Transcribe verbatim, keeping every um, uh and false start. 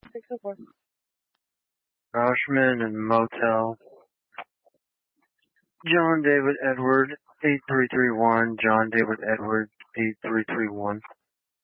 Rauschman and Motel. John David Edward, eight three three one. John David Edward, eight three three one.